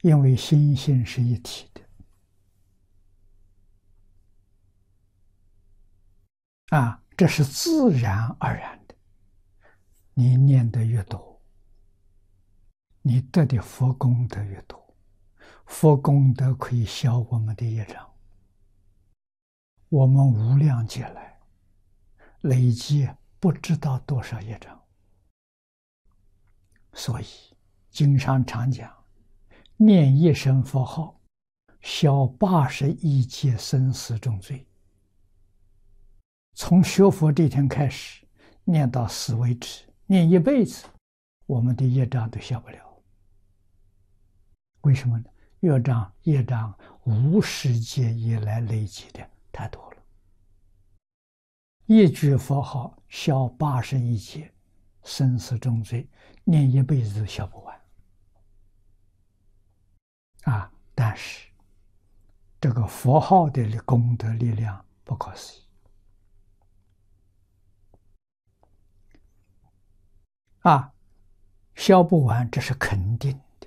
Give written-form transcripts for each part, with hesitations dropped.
因为心性是一体的这是自然而然的。你念得越多，你得的佛功德越多，佛功德可以消我们的业障。我们无量劫来累积不知道多少业障，所以经上常讲，念一声佛号，消81劫生死重罪。从学佛这天开始，念到死为止，念一辈子，我们的业障都消不了。为什么呢？业障无始劫以来累积的太多了。一句佛号消81劫生死重罪，念一辈子都消不完但是这个佛号的功德力量不可思议消不完，这是肯定的。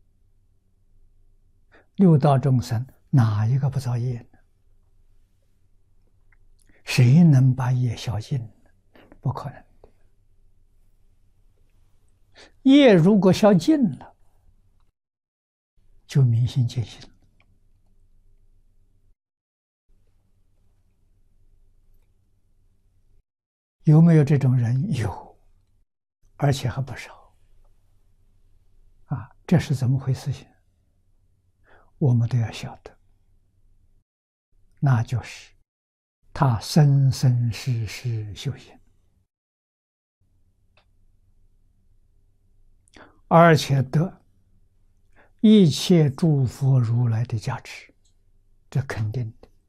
六道众生哪一个不造业呢？谁能把业消尽呢？不可能的。业如果消尽了，就明心见性了。有没有这种人？有，而且还不少这是怎么回事情？我们都要晓得，那就是他生生世世修行，而且得一切诸佛如来的加持，这肯定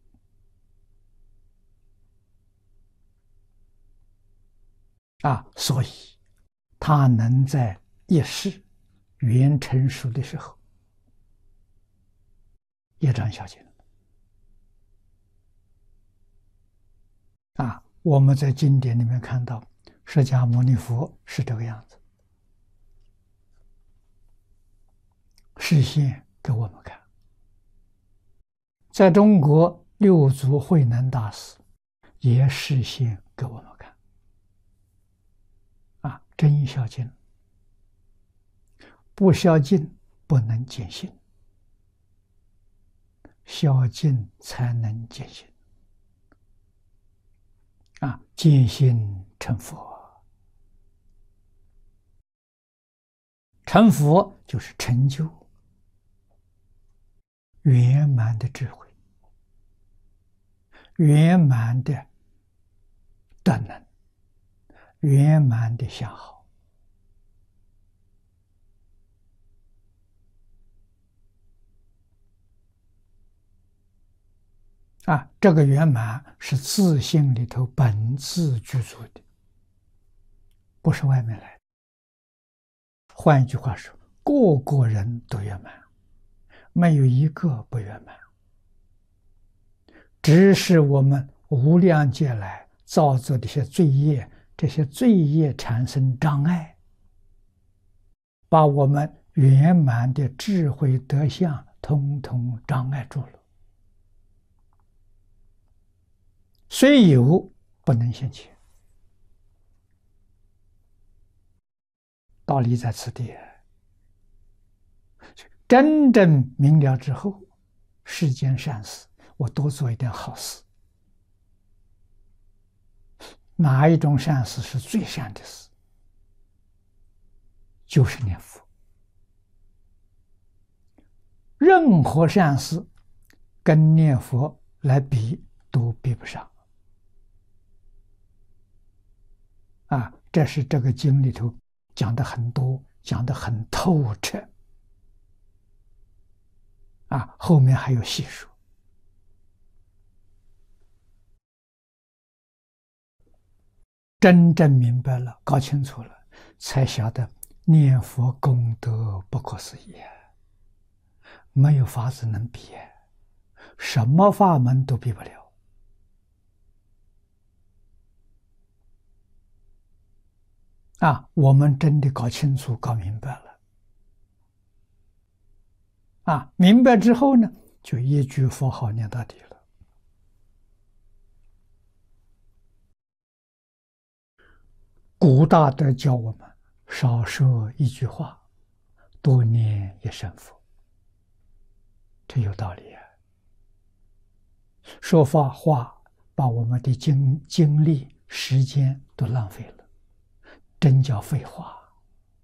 的所以他能在一世缘成熟的时候，业障消尽我们在经典里面看到，释迦牟尼佛是这个样子，示现给我们看。在中国，六祖慧能大师也示现给我们看真消尽，不消尽不能见性，消尽才能见性见性成佛。成佛就是成就圆满的智慧，圆满的德能，圆满的相好这个圆满是自性里头本自具足的，不是外面来的。换一句话说，个个人都圆满，没有一个不圆满，只是我们无量劫来造作的一些罪业，这些罪业产生障碍，把我们圆满的智慧德相统统障碍住了。虽有，不能现前，道理在此地。真正明了之后，世间善事，我多做一点好事。哪一种善事是最善的事？就是念佛。任何善事跟念佛来比都比不上这是这个经里头讲的很多，讲的很透彻后面还有细说。真正明白了，搞清楚了，才晓得念佛功德不可思议没有法子能比什么法门都比不了我们真的搞清楚搞明白了明白之后呢，就一句佛号念到底了。古大德教我们少说一句话，多念一声佛，这有道理啊。说话把我们的精力、时间都浪费了，真叫废话。